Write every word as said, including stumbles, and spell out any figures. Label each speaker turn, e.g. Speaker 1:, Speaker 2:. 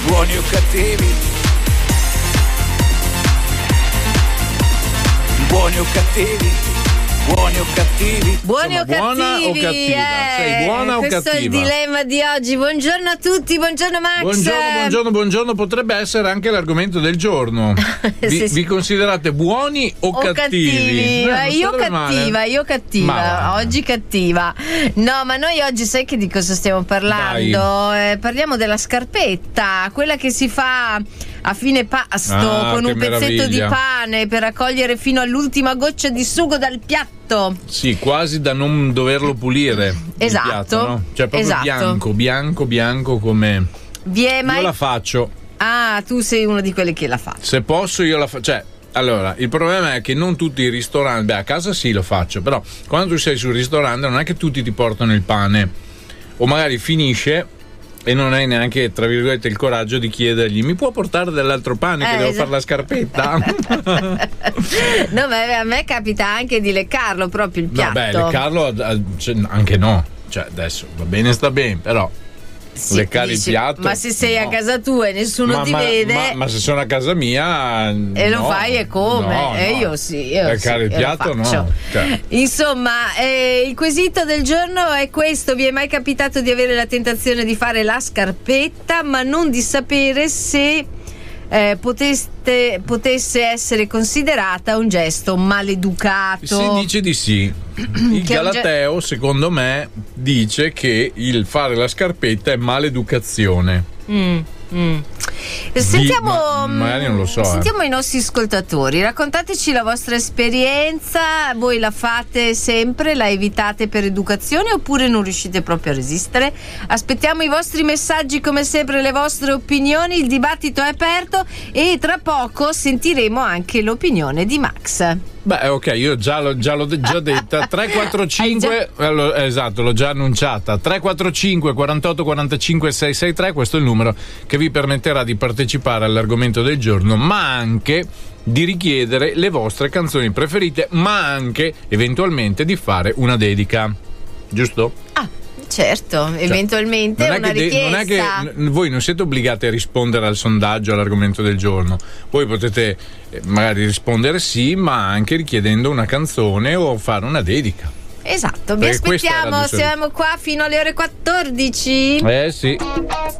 Speaker 1: buoni o cattivi, buoni o cattivi, buoni o cattivi,
Speaker 2: buoni
Speaker 3: Insomma,
Speaker 2: o
Speaker 3: buona
Speaker 2: cattivi,
Speaker 3: o cattiva?
Speaker 2: eh,
Speaker 3: Sei buona o
Speaker 2: questo
Speaker 3: cattiva?
Speaker 2: è il dilemma di oggi. Buongiorno a tutti, buongiorno Max.
Speaker 3: Buongiorno, buongiorno, buongiorno. Potrebbe essere anche l'argomento del giorno. Vi,
Speaker 2: Sì, sì.
Speaker 3: vi considerate buoni o,
Speaker 2: O
Speaker 3: cattivi?
Speaker 2: cattivi.
Speaker 3: Eh, non
Speaker 2: Eh, io
Speaker 3: sarebbe
Speaker 2: cattiva,
Speaker 3: male.
Speaker 2: io cattiva,
Speaker 3: Ma va.
Speaker 2: oggi cattiva. No, ma noi oggi sai che di cosa stiamo parlando? Eh, parliamo della scarpetta, quella che si fa a fine pasto
Speaker 3: Ah,
Speaker 2: con
Speaker 3: che
Speaker 2: un pezzetto di
Speaker 3: meraviglia.
Speaker 2: pane per raccogliere fino all'ultima goccia di sugo dal piatto.
Speaker 3: Sì, quasi da non doverlo pulire.
Speaker 2: Esatto,
Speaker 3: il piatto, no? Cioè proprio
Speaker 2: esatto.
Speaker 3: bianco, bianco, bianco come...
Speaker 2: Vi è mai...
Speaker 3: Io la faccio.
Speaker 2: Ah, tu sei uno di quelli che la fa.
Speaker 3: Se posso io la faccio. Cioè, allora, il problema è che non tutti i ristoranti, beh, a casa sì lo faccio, però quando tu sei sul ristorante non è che tutti ti portano il pane. O magari finisce e non hai neanche, tra virgolette, il coraggio di chiedergli: mi può portare dell'altro pane
Speaker 2: Eh,
Speaker 3: che devo
Speaker 2: esatto.
Speaker 3: fare la scarpetta?
Speaker 2: No, ma a me capita anche di leccarlo proprio il piatto.
Speaker 3: Vabbè, leccarlo eh, cioè, anche no. Cioè, adesso va bene, sta bene, però
Speaker 2: Sì,
Speaker 3: leccare
Speaker 2: dici,
Speaker 3: il piatto.
Speaker 2: ma se sei
Speaker 3: no.
Speaker 2: a casa tua e nessuno
Speaker 3: ma,
Speaker 2: ti
Speaker 3: ma,
Speaker 2: vede
Speaker 3: ma, ma se sono a casa mia
Speaker 2: e lo
Speaker 3: no,
Speaker 2: fai e come?
Speaker 3: no,
Speaker 2: E
Speaker 3: no.
Speaker 2: io sì, io
Speaker 3: leccare
Speaker 2: sì,
Speaker 3: il
Speaker 2: io
Speaker 3: piatto
Speaker 2: lo faccio.
Speaker 3: no, cioè.
Speaker 2: Insomma, eh, il quesito del giorno è questo: vi è mai capitato di avere la tentazione di fare la scarpetta ma non di sapere se eh, poteste, potesse essere considerata un gesto maleducato?
Speaker 3: Si dice di sì. Il
Speaker 2: Che è un ge-
Speaker 3: Galateo, secondo me, dice che il fare la scarpetta è maleducazione.
Speaker 2: Mm, mm. Sentiamo,
Speaker 3: ma- magari non lo so, eh.
Speaker 2: sentiamo i nostri ascoltatori, raccontateci la vostra esperienza. Voi la fate sempre, la evitate per educazione oppure non riuscite proprio a resistere? Aspettiamo i vostri messaggi, come sempre le vostre opinioni, il dibattito è aperto e tra poco sentiremo anche l'opinione di Max.
Speaker 3: Beh, ok, io già l'ho, già l'ho de- già detta. tre quattro cinque, allora, esatto, l'ho già annunciata. tre quattro cinque quarantotto quarantacinque sei sei tre, questo è il numero che vi permetterà di partecipare all'argomento del giorno, ma anche di richiedere le vostre canzoni preferite, ma anche eventualmente di fare una dedica. Giusto?
Speaker 2: Ah, certo, eventualmente
Speaker 3: Non è,
Speaker 2: una
Speaker 3: che de-
Speaker 2: richiesta.
Speaker 3: non è che n- voi non siete obbligati a rispondere al sondaggio, all'argomento del giorno. Voi potete eh, magari rispondere sì, ma anche richiedendo una canzone o fare una dedica.
Speaker 2: Esatto, vi
Speaker 3: Perché questa era
Speaker 2: aspettiamo,
Speaker 3: di solito.
Speaker 2: siamo qua fino alle ore quattordici.
Speaker 3: Eh sì.